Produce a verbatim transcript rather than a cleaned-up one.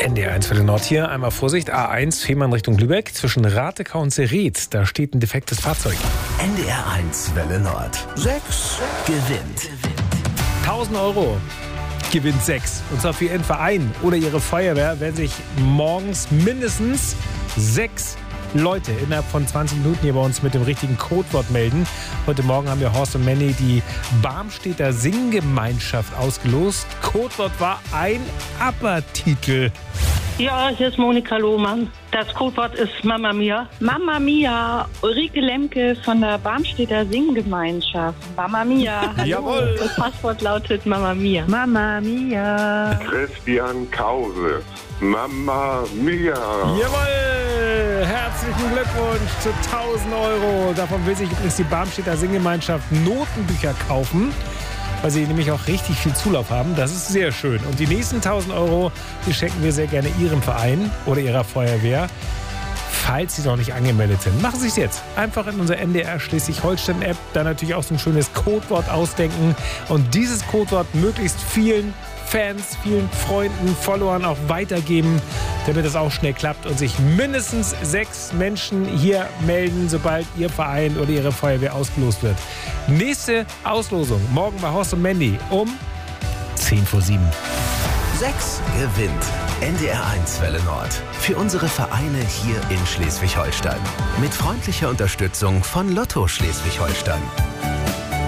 N D R eins Welle Nord hier. Einmal Vorsicht, A eins, Fehmarn Richtung Lübeck. Zwischen Ratekau und Serret, da steht ein defektes Fahrzeug. N D R eins Welle Nord. sechs gewinnt. tausend Euro gewinnt sechs. Und zwar für Ihren Verein oder Ihre Feuerwehr werden sich morgens mindestens sechs Leute innerhalb von zwanzig Minuten hier bei uns mit dem richtigen Codewort melden. Heute Morgen haben wir Horst und Manny die Barmstedter Singgemeinschaft ausgelost. Codewort war ein Abertitel. Ja, hier ist Monika Lohmann. Das Codewort ist Mama Mia. Mama Mia, Ulrike Lemke von der Barmstedter Singgemeinschaft. Mama Mia, hallo. Jawohl. Das Passwort lautet Mama Mia. Mama Mia. Christian Kause. Mama Mia. Jawohl! Herzlichen Glückwunsch zu tausend Euro. Davon will sich übrigens die Barmstedter Singgemeinschaft Notenbücher kaufen, weil sie nämlich auch richtig viel Zulauf haben. Das ist sehr schön. Und die nächsten tausend Euro, die schenken wir sehr gerne Ihrem Verein oder Ihrer Feuerwehr, falls Sie noch nicht angemeldet sind. Machen Sie es jetzt. Einfach in unserer N D R Schleswig-Holstein-App da natürlich auch so ein schönes Codewort ausdenken und dieses Codewort möglichst vielen Fans, vielen Freunden, Followern auch weitergeben, damit es auch schnell klappt und sich mindestens sechs Menschen hier melden, sobald Ihr Verein oder Ihre Feuerwehr ausgelost wird. Nächste Auslosung morgen bei Horst und Mandy um zehn vor sieben. sechs gewinnt. N D R eins Welle Nord. Für unsere Vereine hier in Schleswig-Holstein. Mit freundlicher Unterstützung von Lotto Schleswig-Holstein.